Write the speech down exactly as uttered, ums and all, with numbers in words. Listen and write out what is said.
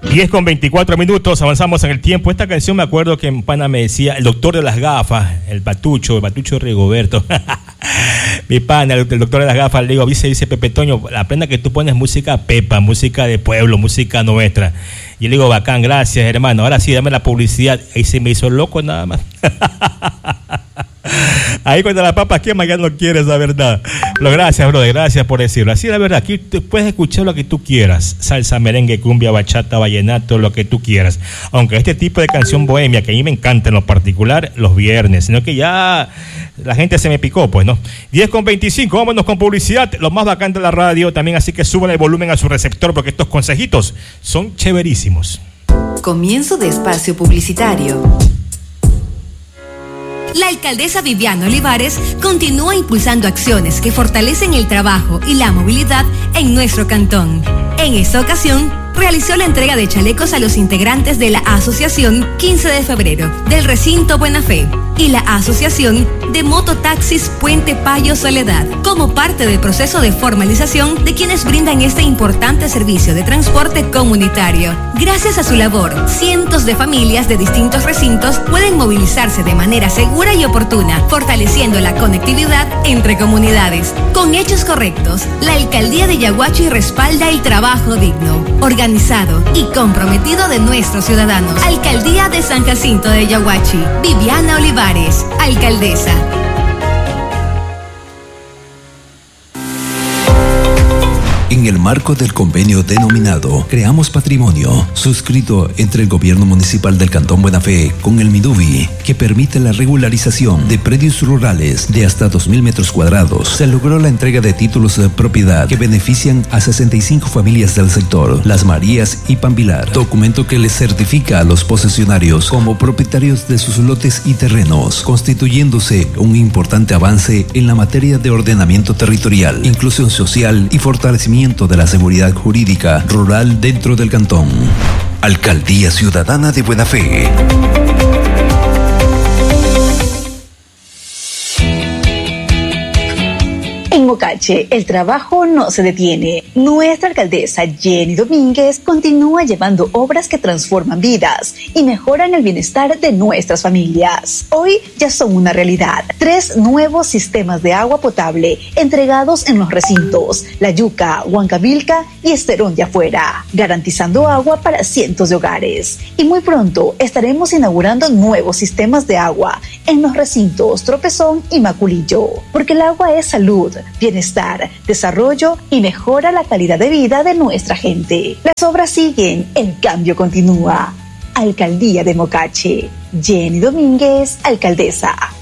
diez con veinticuatro minutos, avanzamos en el tiempo. Esta canción me acuerdo que en pana me decía el doctor de las gafas, el Batucho, el Batucho Rigoberto. Mi pana, el, el doctor de las gafas, le digo, dice, dice Pepe Toño, la prenda que tú pones música pepa, música de pueblo, música nuestra. Y le digo, bacán, gracias hermano, ahora sí, dame la publicidad. Ahí se me hizo loco nada más. Ahí cuando la papa quema ya no quieres la verdad. Pero gracias, brother, gracias por decirlo. Así la verdad, aquí te puedes escuchar lo que tú quieras. Salsa, merengue, cumbia, bachata, vallenato, lo que tú quieras. Aunque este tipo de canción bohemia, que a mí me encanta en lo particular, los viernes, sino que ya la gente se me picó, pues, ¿no? diez con veinticinco, vámonos con publicidad. Lo más bacán de la radio también, así que suban el volumen a su receptor porque estos consejitos son chéverísimos. Comienzo de espacio publicitario. La alcaldesa Viviana Olivares continúa impulsando acciones que fortalecen el trabajo y la movilidad en nuestro cantón. En esta ocasión, realizó la entrega de chalecos a los integrantes de la Asociación quince de febrero del Recinto Buena Fe y la Asociación de Mototaxis Puente Payo Soledad, como parte del proceso de formalización de quienes brindan este importante servicio de transporte comunitario. Gracias a su labor, cientos de familias de distintos recintos pueden movilizarse de manera segura y oportuna, fortaleciendo la conectividad entre comunidades. Con hechos correctos, la Alcaldía de Yaguachi respalda el trabajo digno, organizado y comprometido de nuestros ciudadanos. Alcaldía de San Jacinto de Yaguachi. Viviana Olivares, alcaldesa. En el marco del convenio denominado Creamos Patrimonio, suscrito entre el Gobierno Municipal del Cantón Buena Fe con el Midubi, que permite la regularización de predios rurales de hasta dos mil metros cuadrados, se logró la entrega de títulos de propiedad que benefician a sesenta y cinco familias del sector, Las Marías y Pambilar, documento que les certifica a los posesionarios como propietarios de sus lotes y terrenos, constituyéndose un importante avance en la materia de ordenamiento territorial, inclusión social y fortalecimiento de la seguridad jurídica rural dentro del cantón. Alcaldía Ciudadana de Buena Fe. En Mocache, el trabajo no se detiene. Nuestra alcaldesa Jenny Domínguez continúa llevando obras que transforman vidas y mejoran el bienestar de nuestras familias. Hoy ya son una realidad. Tres nuevos sistemas de agua potable entregados en los recintos La Yuca, Huancavilca y Esterón de Afuera, garantizando agua para cientos de hogares. Y muy pronto estaremos inaugurando nuevos sistemas de agua en los recintos Tropezón y Maculillo, porque el agua es salud, bienestar, desarrollo y mejora la calidad de vida de nuestra gente. Las obras siguen, el cambio continúa. Alcaldía de Mocache. Jenny Domínguez, alcaldesa.